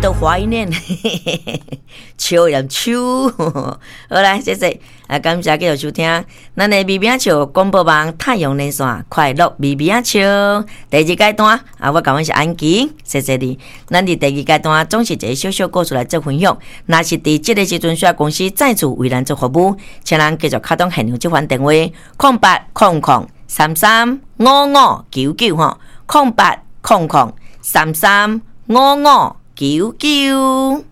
都怀念，笑人秋。好来，谢谢啊，感谢继续收听咱的微微笑广播网太阳连线快乐微微笑第二阶段啊，我感恩是安琪，谢谢你。咱伫第二阶段总是一个小小故事来做分享，若是伫这个时阵需要公司再次为咱做服务，请咱继续开动现场这款电话0800335599吼0800335599。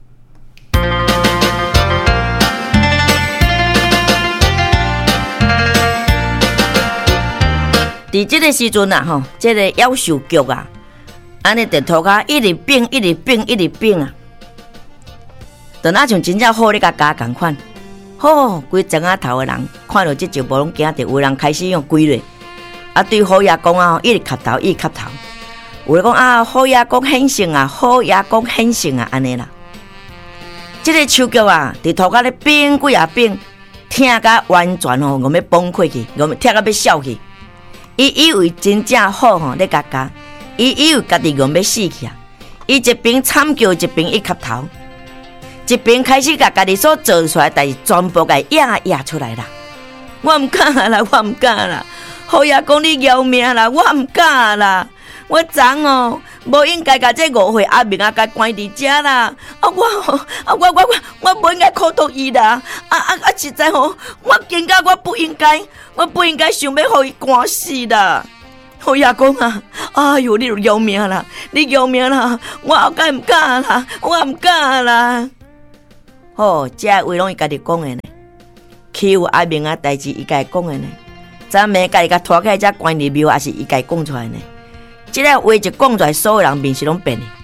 伫这个时阵啊，吼，这个夭寿菊啊，安尼地涂骹一直变，一直变，一直变啊，就那像真正好咧甲加共款。好，规庄仔头的人看到这就无拢惊着，有人开始用规咧，啊，对好爷公啊，一直磕头，一直磕头。有人讲啊，好爷公显性啊，好爷公显性啊，安尼啦。这个手菊啊，伫涂骹咧变几啊变，听甲完全吼，我要崩溃去，我听甲要笑去。伊以为真正好吼，咧甲加，伊以为家己用要死去啊！伊一边惨叫，一边一磕头，一边开始甲家己所做出来的代志全部甲压出来啦。我毋敢啦，我毋敢啦！好爷讲你要命啦，我毋敢啦！我昨哦，无应该甲这误会阿明啊，甲关伫遮啦！我无应该苦毒伊啦！实在吼，我感觉我不应该想要互伊关死啦！好爷讲啊，哎哟，你要命啦！你要命啦！我后盖毋敢啦，我毋敢啦！好，这话拢伊家己讲的呢，欺负阿明啊代志伊家己讲的呢，昨暝家己甲拖起来遮关入庙，也是伊家己讲出来呢。这个话一讲出来，所有人面是拢变的，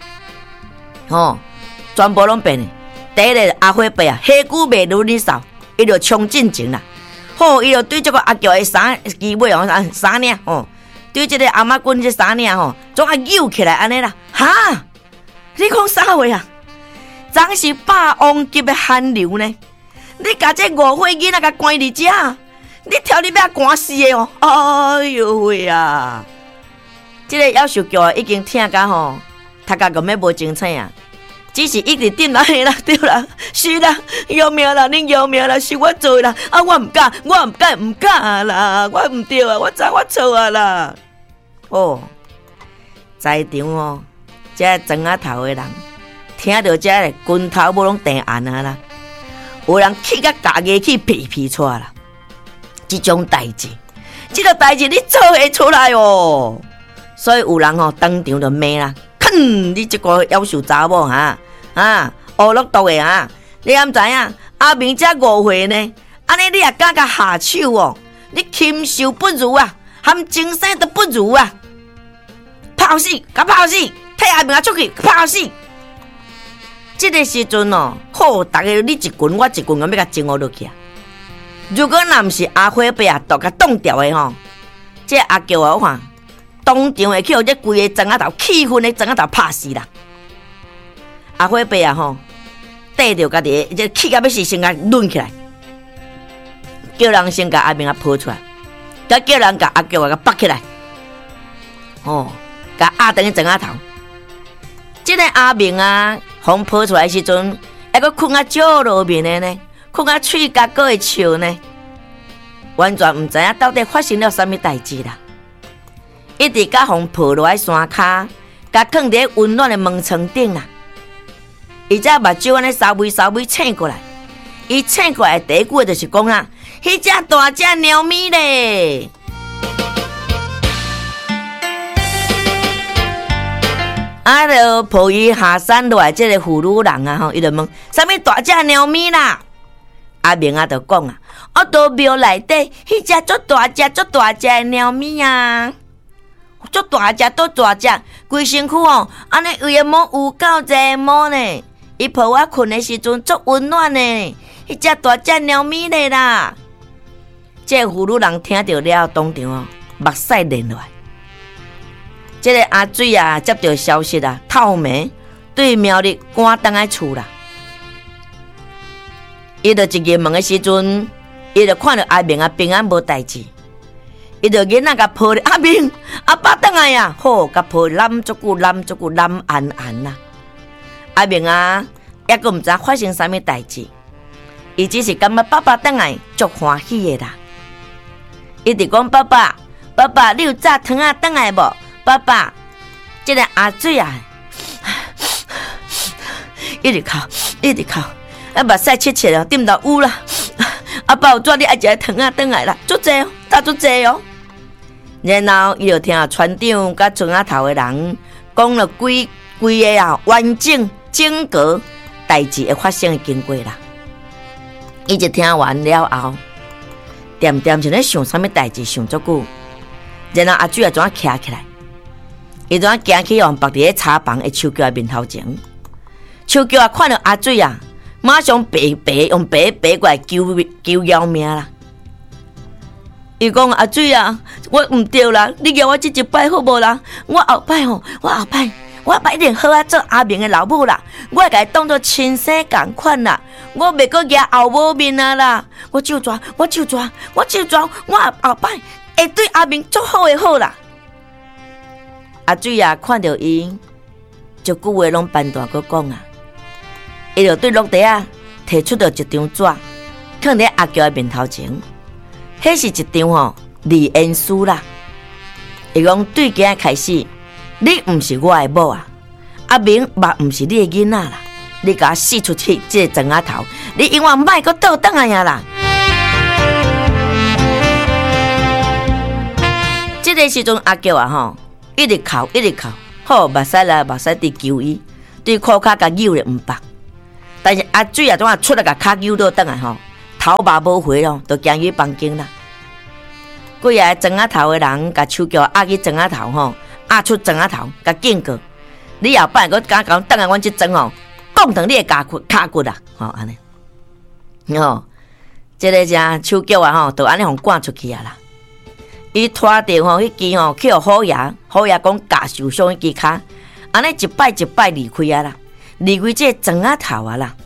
全部拢变的。第一个阿花伯啊，下久未如你扫，伊就冲进前啦。好，伊就对这个阿舅的衫衣尾衫领对这个阿妈棍这衫领总啊扭起来安尼啦。哈，你讲啥话啊？真是霸王级的寒流呢！你甲这误会囡仔甲关伫遮，你挑你要关死的哦！哎呦喂啊！这个夭寿菊已经听甲吼，头壳根本无精彩啊！只是一直顶来啦，对啦，是啦，要命啦，恁要命啦，是我做的啦！啊，我毋敢啦，我毋对啊，我知我错啊啦！哦，在场这庄仔头的人听到这个拳头无拢定暗啊啦，有人气甲家己去皮出啦！这种代志，这个代志你做会出来哦！所以有人当场就骂啦，哼！你这个夭寿查某乌落毒的啊！你敢知影？阿明这误会呢？安尼你也敢甲下手哦？你禽兽不如啊，含精神都不如啊！泡死，甲泡死！替阿明出去泡死！这个时阵好，大家你一拳我一拳，我要甲争落去啊！如果若毋是阿花伯啊，都甲挡掉的这阿舅啊，我看。当场会去互这规个庄仔头气愤的庄仔头拍死啦！阿花伯啊缀着家己这气甲要死，先甲抡起来，叫人先甲阿明抱出来，再叫人甲阿舅啊绑起来，甲压等于庄仔头。这个阿明啊，互抱出来的时阵，还阁困啊少落面的呢，困啊喙角阁会笑呢，完全毋知影到底发生了什么代志啦。一直甲互抱落来山骹，甲放伫温暖的门床顶啦。伊只目睭安尼稍微醒过来，伊醒过来第一句话就是讲啊，迄只大只猫咪咧。啊，就抱伊下山落来，这个妇女人啊伊就问：啥物大只猫咪啦？阿明啊，就讲啊，我都庙内底迄只足大只的猫咪啊。足大只，多大只，规身躯安尼有毛有够济毛呢。伊抱我困的时阵足温暖呢，迄只大只猫咪咧啦。这妇女人听到了，当场目屎淋落来。这个阿水啊，接到消息啊，透暝对苗栗赶倒来厝啦。伊就一入门的时阵，伊就看到阿明啊平安无代志。伊就囡仔甲抱咧，阿明阿爸倒来啊，好，甲抱揽足久揽安啦。 阿明啊，也阁毋知发生啥物代志，伊只是感觉爸爸倒来足欢喜的啦。伊直讲爸爸，爸爸，你有炸汤啊倒来无？爸爸，这个阿水啊，一直哭，一直哭，啊，目屎切切了，点到污啦。阿爸有怎你爱食汤啊倒来啦？足济哦，打足济哦。然后伊就听船长甲船仔头的人讲了规个啊完整整个代志会发生的经过啦。伊就听完了后，点点就咧想啥物代志，想足久。然后阿水也怎啊徛起来，伊怎啊行去往别伫咧茶房的手桥面头前，手桥啊看到阿水啊，马上用白过来求饶命啦。伊讲阿水啊，我毋对啦，你叫我这一摆好无啦？我后摆一定好啊做阿明的老母啦，我会甲伊当作亲生共款啦，我袂阁举后母面啊啦，我就抓，我后摆会对阿明足好的好啦。阿水啊，看到伊，足句话拢办大个讲啊，伊就对陆地啊摕出了一张纸，放伫阿娇的面头前。迄是一张离婚书啦。伊讲对今仔开始，你毋是我的某啊，阿明嘛毋是你的囡仔啦。你甲我死出去这个庄仔头，你永远莫阁倒转来啊啦！这个时阵阿娇啊一直哭，好目屎来目屎伫求伊，对裤骹甲扭咧毋放。但是阿水啊，怎啊出来甲骹扭倒转来头发无回咯，就行去房间啦。几个庄仔头的人甲手桥压去庄仔头压出庄仔头，甲警告你后摆阁敢讲等下阮即庄讲断你的骹骨啦，安尼。这个只手桥啊就安尼互赶出去啊啦。伊拖着迄支去互好爷讲假受伤迄支骹，安尼一摆离开啊啦，离开这个庄仔头啊啦。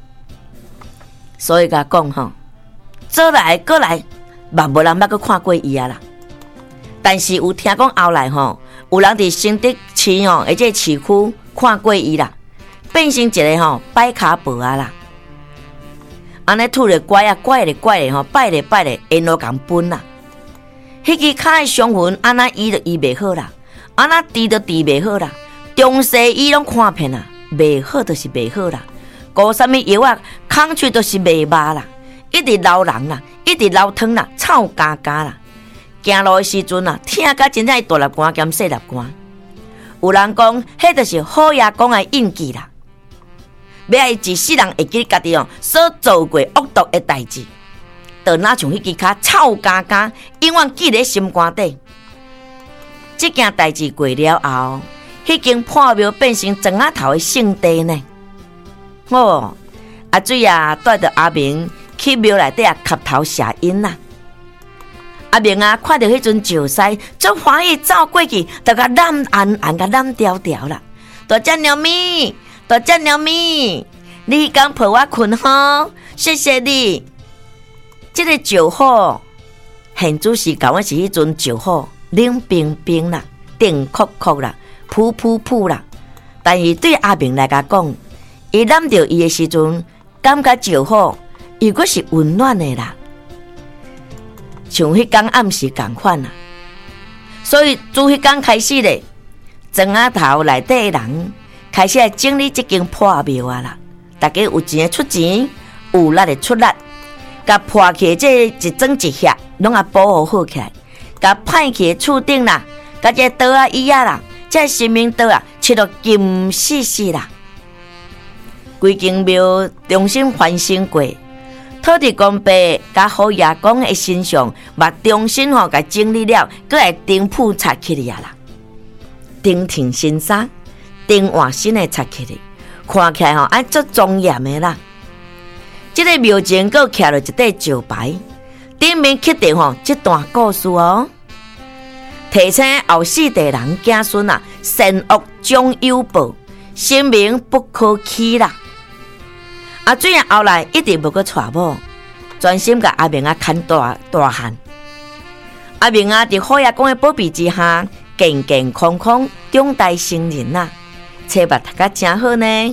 所以甲讲做来过来，嘛无人捌阁看过伊啊啦。但是有听讲后来有人伫新竹市而且市区看过伊啦，变成一个摆卡婆啊啦。安尼吐咧怪咧，拜咧，因都共分啦。迄支骹的伤痕，安那医就医袂好啦，安那治就治袂好啦。中西医拢看遍啦，袂好就是袂好啦。搞啥物药啊，空喙都是袂麻啦，一直流人啦，一直流汤啦，臭嘎嘎啦。行路的时阵啊，听甲真正大粒汗兼细粒汗。有人讲，迄就是好爷讲的印记啦。要爱一世人会记家己所做过恶毒的代志，就哪像迄支骹臭嘎嘎，永远记咧心肝底。这件代志过了后，已经破庙变成庄仔头的圣地呢。阿水啊，带着阿明去庙内底磕头谢恩啦。阿明啊，看到迄阵石狮，足欢喜走过去，就甲揽安甲揽条条啦。大只猫咪，你刚陪我困谢谢你。这个石虎，现主是讲我是迄阵石虎，冷冰冰啦，定酷酷啦，噗噗噗啦。但是对阿明来讲，伊揽到伊的时阵，感觉石虎伊阁是温暖的啦，像迄天暗时同款啦。所以自迄天开始咧，庄仔头内底的人开始来整理这间破庙啊啦。大家有钱的出钱，有力的出力，甲破起这一整一盒拢啊保护好起来，甲歹起的厝顶啦，甲这刀啊椅啊啦，这神明刀啊，切到金细细啦。规间庙重新翻新过，土地公伯甲好爷公的身上，嘛重新甲整理了，搁来顶铺擦起嚟啊啦，顶挺新衫，顶换新的擦起嚟。看起来爱足庄严的啦。这个庙前阁徛了一块石牌，顶面刻着这段故事提醒后世代人子孙啊，善恶将有报，生命不可欺啦。阿水啊，后来一直无去娶某，专心甲阿明啊看大汉。阿明啊，伫好爷公的保庇之下，健健康康长大成人啦。册目读甲真好呢，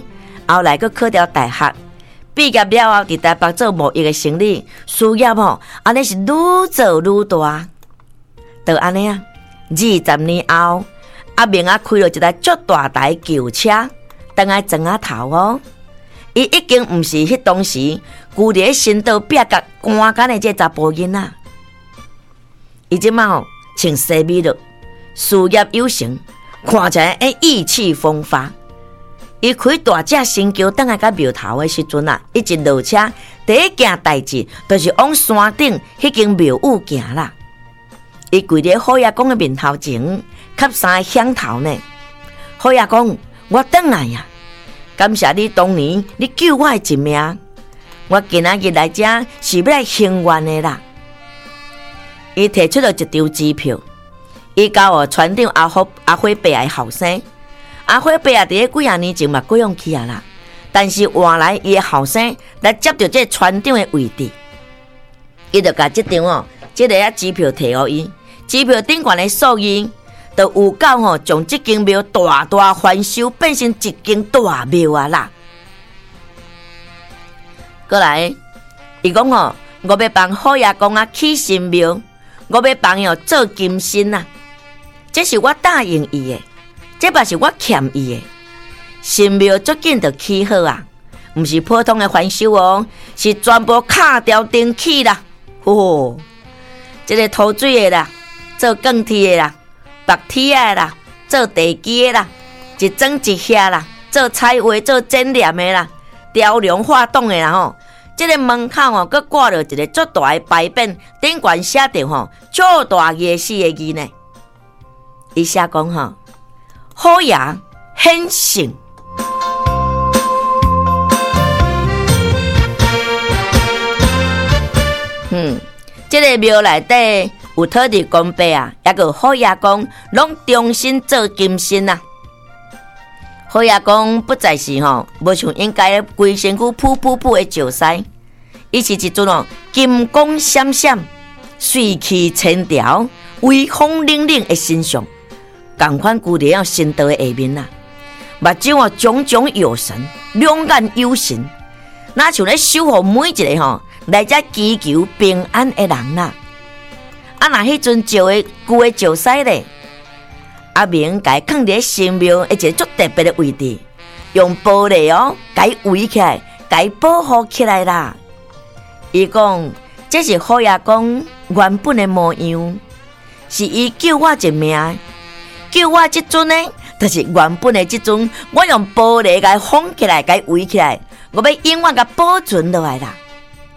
后来佫考到大学，毕业了后伫台北做贸易的生意，事业安尼是愈做愈大。就安尼啊，20年后，阿明开了一台足大台轿车，当来庄仔头伊已经毋是迄当时居伫新岛壁角干干的这查甫囡仔。伊即马穿西米露，事业有成，看起来意气风发。伊开大只新轿等来到庙头的时阵伊一落车，第一件代志就是往山顶迄间庙宇行啦。伊跪伫好爷公的面头前，磕三个响头呢。好爷公，我转来呀！感谢你当年你救我一命，我今仔日来这是要来还愿的啦。伊提出了一张支票，伊交船长阿火伯的后生。阿火伯伫咧几啊年前嘛过用去啊啦，但是换来伊的后生来接到这船长的位置，伊就甲这张这个支票摕互伊。支票顶悬的数字，就有够将这间庙大大翻修，变成一间大庙啊啦。过来，伊讲我要帮好爷公起新庙，我要帮伊做金身啊。这是我答应伊的，这嘛是我欠伊的。新庙足紧就起好啊，毋是普通的翻修是全部敲掉钉起啦。这个涂水的啦。做钢铁的啦，白铁的啦，做地基的啦，一整一下啦，做彩绘、做剪染的啦，雕梁画栋的啦这个门口佫挂了一个足大的牌匾，顶悬写着超大夜市的字呢。伊写讲好爷显圣。这个庙内底。有土地公伯也个好爷公，拢重新做金身啊！好爷公不再是无像应该规身躯噗的石狮，伊是一尊金光闪闪、水气千条、威风凛凛的形象，同款居伫新道的下面啊！目睭炯炯有神，两眼有神，那像咧守护每一个来遮祈求平安的人啊！若迄阵旧的石狮咧，阿明甲伊放伫新庙一个足特别的位置，用玻璃甲伊围起来，甲伊保护起来啦。伊讲这是好爷公原本的模样，是伊救我一命，救我即阵呢，就是原本的即阵，我用玻璃甲伊封起来，甲伊围起来，我要永远甲保存落来啦。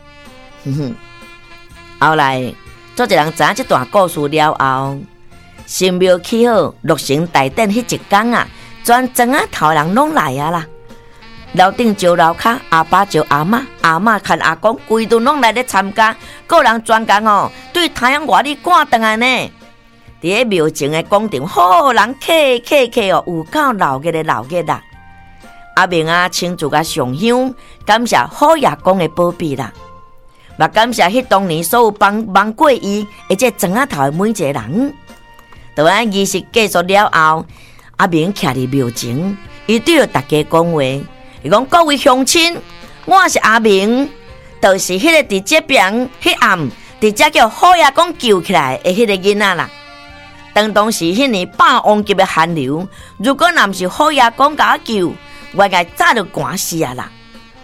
后来。做一人知影这段故事了后，新庙起好落成大典迄一天啊，全庄仔头人拢来啊啦。楼顶招楼骹，阿爸招阿嬷，阿嬷看阿公，规顿拢来咧参加。个人专工对太阳外里赶倒来呢。伫咧庙前的广场，人客有够闹热啦。阿明亲自上香，感谢好爷公的保庇啦。嘛感谢迄当年所有帮过伊，而且庄仔头的每一个人。就安仪式结束了后，阿明徛伫庙前，伊对着大家讲话，伊讲各位乡亲，我是阿明，就是迄个伫这边迄暗，伫这叫好爷公救起来的迄个囡仔啦。当时迄年霸王级的寒流，如果若毋是好爷公甲我救，我应该早就寒死啊啦。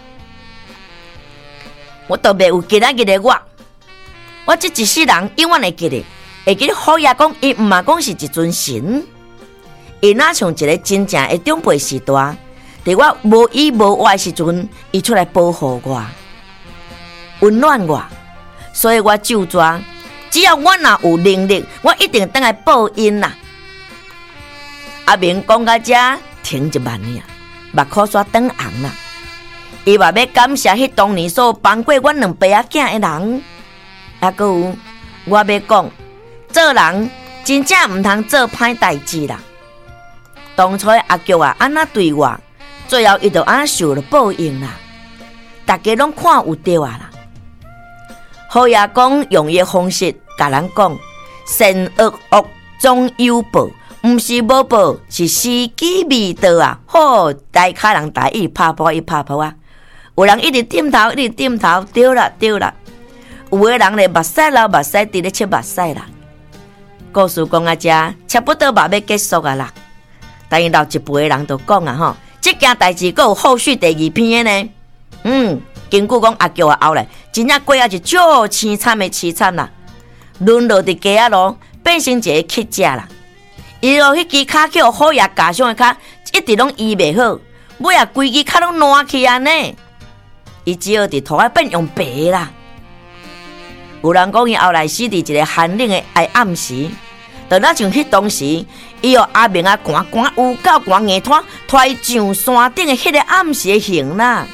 我都袂有今仔日的我这一世人永远会记得好爷公，伊毋嘛讲是一尊神，伊若像一个真正的长辈时代，伫我无依无赖时阵，伊出来保护我，温暖我，所以我就抓，只要我若有能力，我一定等来报恩啦。阿明讲到这，停一慢呀，目眶煞转红啦。伊嘛要感谢迄当年所帮过阮两爸仔囝的人，还佫有我要讲，做人真正毋通做歹代志啦。当初阿菊安那对我，最后伊就安受了报应啦。大家拢看有对啊啦。好爷公用伊的方式甲人讲：善恶总有报， 毋是无报，是时机未到啊！好，大卡人大意拍波一拍波啊！有人一直点头，一直点头，对啦对啦。有个人咧目屎流目屎，伫咧切目屎啦。故事讲啊，差不多嘛要结束啊啦。但是老一辈的人都讲啊吼，这件代志还有后续第二篇的呢。根据讲阿舅啊后来，真正过啊是足凄惨的凄惨啦，沦落伫街仔路，变成一个乞食啦。伊落迄支骹叫好爷家乡的骹，一直拢医袂好，尾啊规支骹拢烂去安尼。伊只好伫土海变用白啦。有人讲伊后来死伫一个寒冷的暗时，就那像迄当时，伊阿明啊寒有够寒硬拖上山顶的迄个暗时的形啦。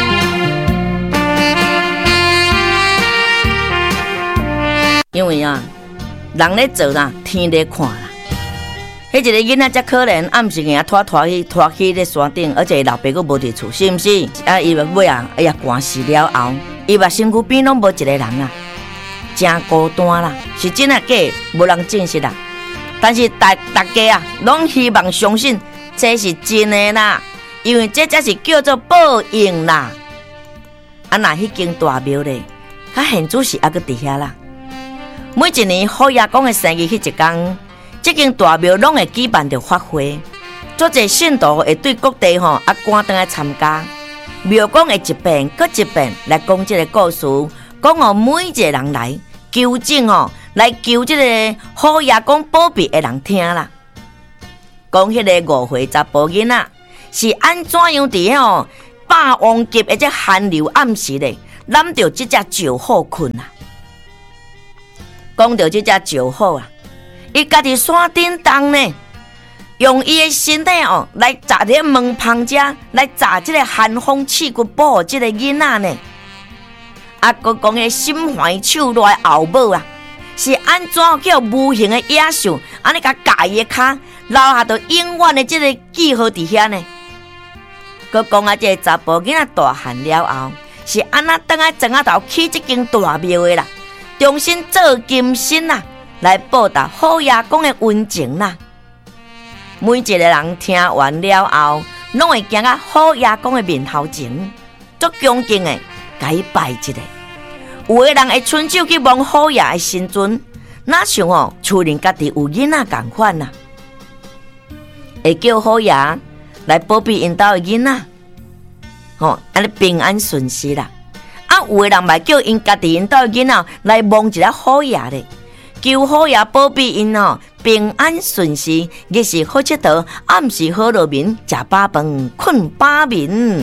因为啊，人咧做啦，天咧看啦。迄一个囡仔才可怜，暗时硬拖去咧山顶，而且老爸佫无伫厝，是毋是？啊，伊尾啊，哎呀，寒死了后，伊目身躯边拢无一个人啊，真孤单啦，是真啊假？无人证实啦。但是大家啊，拢希望相信这是真的啦，因为这才是叫做报应啦。啊，那迄间大庙咧，较现主是还佫伫遐啦。每一年好爷公的生日迄一天，这间大庙拢会举办着法会，足侪信徒会对各地赶倒来参加。庙公会一遍搁一遍来讲这个故事，讲每一个人来求证来求这个好爷公保庇的人听啦。讲迄个5岁查甫囡仔是安怎样伫霸王级的这寒流暗时咧，揽着这只石虎困啊！讲到这只石虎啊，伊家己山顶动呢，用伊的身体来砸这个门旁遮，来砸这个寒风刺骨保护这个囡仔呢。啊，佮讲个心怀手内后母啊，是安怎叫无形的野兽，安尼甲夹伊的骹，留下着永远的这个记号伫遐呢。佮讲啊，这个查甫囡仔大汉了后，是安那倒来庄仔头起这间大庙的啦。重新做金身啦，来报答好爷公的恩情啦。每一个人听完了后，拢会行到好爷公的面头前，足恭敬的，甲伊拜一下。有的人会伸手去摸好爷的身尊，哪像厝人家己有囡仔同款啦，会叫好爷来保庇因家的囡仔，安尼平安顺遂啦。啊，有的人嘛叫因家己因家的囡仔来望一下好爷咧，求好爷保庇因平安顺遂，日时好佚佗，暗时好落眠，食饱饭，困饱眠。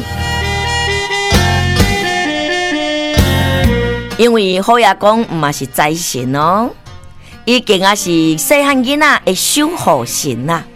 因为好爷公毋嘛是财神伊更也是细汉囡仔的守护神啊。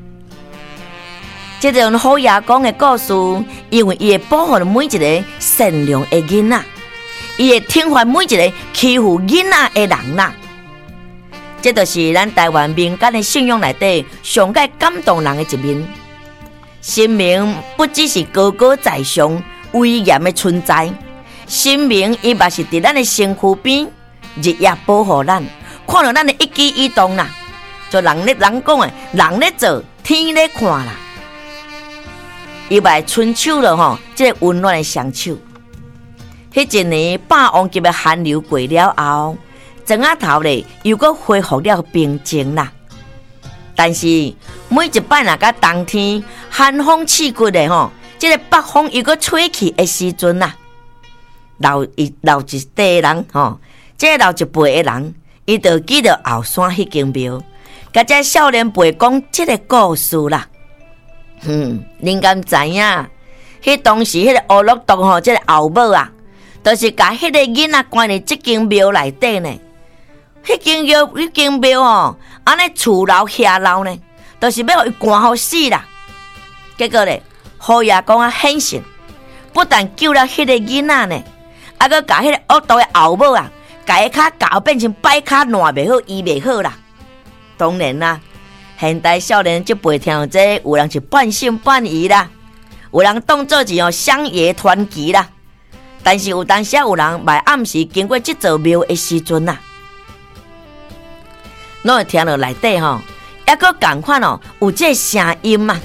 这种好爷公的故事，因为伊会保护每一个善良的囡仔，伊会惩罚每一个欺负囡仔的人啦。这就是咱台湾民间的信仰内底上界感动人的一面。神明不只是高高在上、威严的存在，神明伊嘛是伫咱的身躯边，日夜保护咱，看到咱的一举一动啦。就人讲的，人咧做，天咧看啦。伊嘛伸手了这个温暖的双手。迄一年霸王级的寒流过了后，庄仔头咧又搁恢复了平静啦。但是每一摆若甲冬天寒风刺骨的这个北风又搁吹起的时阵啦，老一代人这个老一辈的人，伊就记得后山迄间庙，甲这少年辈讲这个故事啦。恁敢知影？迄当时迄个乌鲁洞这个后母啊，就是甲迄个囡仔关伫这间庙内底呢。迄间庙安尼厝楼下楼呢，就是要伊关好死啦。结果咧，好爷公啊显神，不但救了迄个囡仔呢，还佫甲迄个恶毒的后母啊，甲伊骹搞变成摆骹烂袂好，医袂好啦。当然啦。现代少年即辈听到这，有人是半信半疑啦，有人当作是乡野传奇啦。但是有当时有人买暗时经过这座庙的时阵啦，拢会听到内底抑个共款哦，有这声音嘛。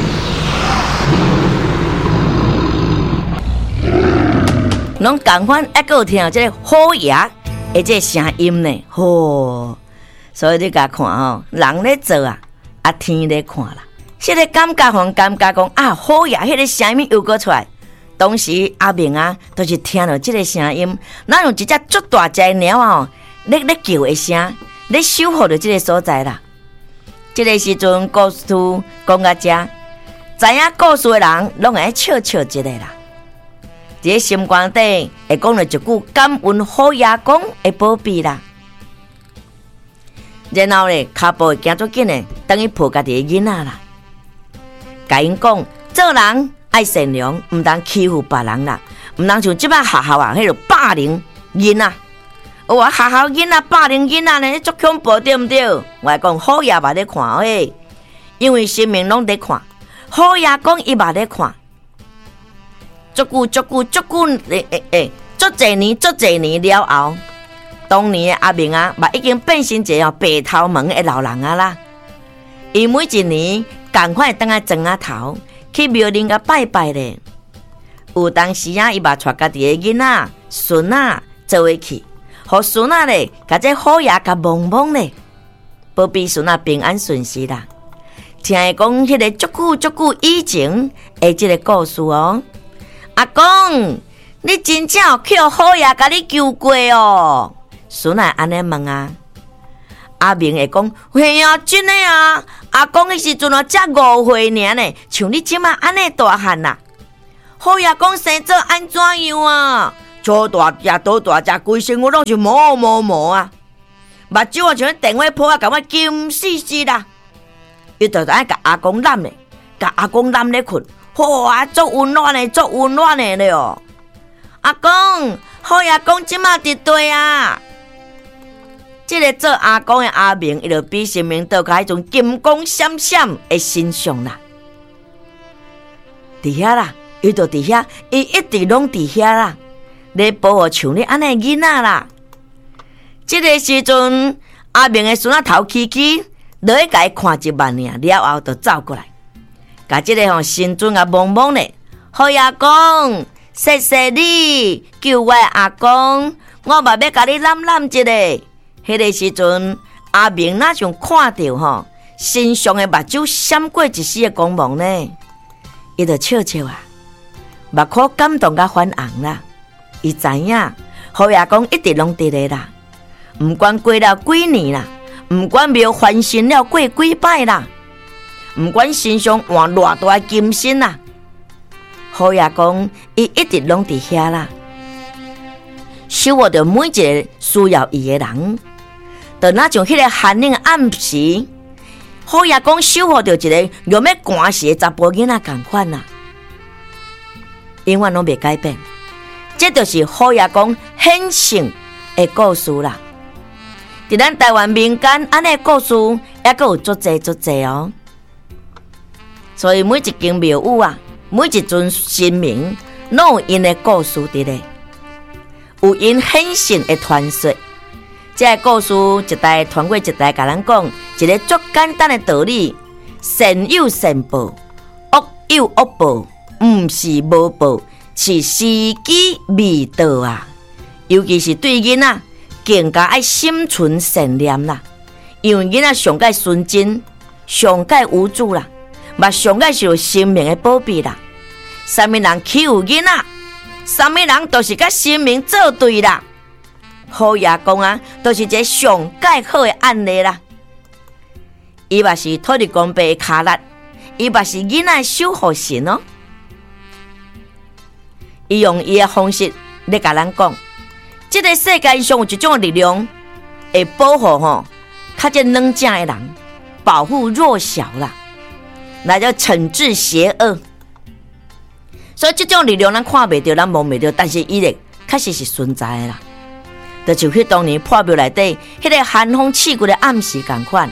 拢共款，抑个有听到这个虎爷的这声音呢，所以你甲看哦，人咧做啊，天咧看啦。这个感觉讲啊，虎爷迄个声音又过出来。当时阿明啊，都是听到这个声音，那用一只足大只的鸟啊，咧叫的声，咧守护着这个所在啦。这个时阵，故事讲到这，知影故事的人拢会笑一个啦。在心肝底会讲了一句感恩虎爷公的保庇啦。然后咧，脚步会行足紧的，等于抱家己的囡仔啦。甲因讲，做人爱善良，唔当欺负别人啦，唔当像即摆学校啊，迄个霸凌囡仔。我学校囡仔霸凌囡仔呢，足恐怖对唔对？我讲虎爷嘛咧看嘿，因为新闻拢咧看，虎爷讲伊嘛咧看。足久，足侪年了后，当年的阿明啊，嘛已经变成一个白头毛的老人啊啦。伊每一年赶快当来庄仔头去庙里甲拜拜咧。有当时啊，伊嘛带家己的囡仔、孙仔做伙去，互孙仔咧，甲这虎爷甲蒙咧，保庇孙仔平安顺遂啦。听伊讲迄个足久以前的这个故事哦。阿公，你真正有去虎爷甲你救过哦？孙仔安尼问啊，阿明会讲：嘿啊，真的啊！阿公迄时阵啊，才5岁尔呢，像你即马安尼大汉啦。虎爷讲生做安怎样啊？粗大只、倒大只，规身躯拢是毛啊！目睭啊像电话泡啊，感觉金死啦！伊就爱甲阿公揽咧，甲阿公揽咧困。啊，足温暖的了哦！阿公，虎爷公即马伫对啊！这个做阿公的阿明，伊就比生命倒开迄种金光闪闪的形象啦。伫遐啦，伊就伫遐，伊一直拢伫遐啦，咧保护像你安尼囡仔啦。这个时阵，阿明的孙仔头起，落去甲伊看一万尔，了后就走过来。甲这个神尊啊蒙咧，虎爷公，谢谢你救我阿公，我嘛要甲你揽一下。迄个时阵，阿明哪像看到身上的目睭闪过一丝的光芒呢？伊就笑啊，目眶感动甲泛红啦。伊知影虎爷公一直拢伫咧啦，毋管过了几年啦，毋管庙翻新了过几摆啦。毋管身上换偌大金身啦，虎爷公伊一直拢伫遐啦，守护着每一个需要伊的人。就那像迄个寒冷暗时，虎爷公守护着一个用要寒死的查甫囡仔共款啦，永远拢袂改变。这就是虎爷公显性的故事啦。伫咱台湾民间安尼故事，还佫有足济哦。所以每一间庙宇啊，每一尊神明，拢有因的故事伫咧，有因显性的传说。这个故事一代传过一代，甲咱讲一个足简单的道理：善有善报，恶有恶报，毋是无报，是时机未到啊！尤其是对囡仔，更加爱心存善念啦，因为囡仔上界纯真，上界无助啦。嘛上界是有生命的保庇啦，啥物人欺负囡仔，啥物人都是甲生命作对啦。虎爷公啊，都是一个上界好的案例啦。伊嘛是土地公伯的卡力，伊嘛是囡仔守护神哦。伊用伊的方式咧甲咱讲，这个世界上有一种力量会保护较这软正的人，保护弱小啦。那叫惩治邪恶，所以这种力量咱看袂到，咱摸袂到，但是伊咧确实是存在的啦。就像迄当年破庙内底，迄个寒风刺骨的暗时共款。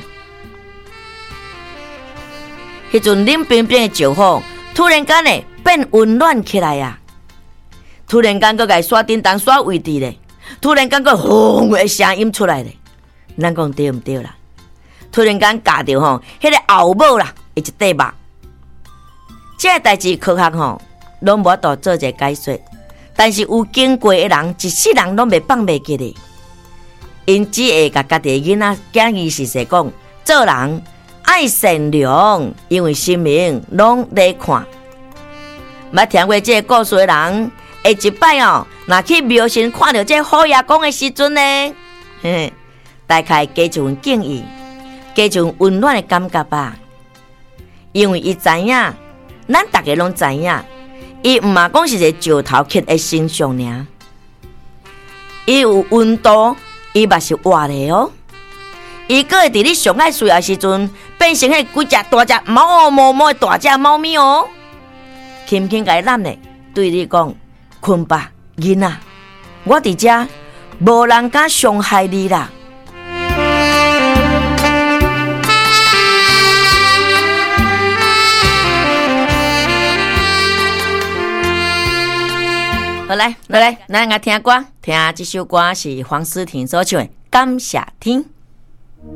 迄阵冷冰冰的石火，突然间呢变温暖起来呀！突然间，佮个刷叮当刷位置咧，突然间个轰的声音出来咧，咱讲对唔对啦？ 突然间夹着吼，迄个后母啦，伊一块肉。这个代志科学吼，拢无法度做一个解说，但是有经过的人，一世人拢袂放袂记哩。因只会甲家己囡仔讲义是说讲，做人爱善良，因为生命拢在看。捌听过这个故事的人，下一摆哦，若去庙神看到这虎爷公的时阵呢，大概加一份敬意，加一份温暖的感觉吧。因为伊知影，咱大家拢知影，伊毋嘛讲是一个石头刻的形象尔，伊有温度，伊嘛是活的哦。伊个会伫你上爱需要时阵，变成迄几只大只毛毛毛的大只猫咪哦。轻轻甲伊揽咧，对你讲，困吧，囡仔，我伫遮，无人敢伤害你啦。好来，咱来听歌，听这首歌是黄思婷所唱的《感谢天》。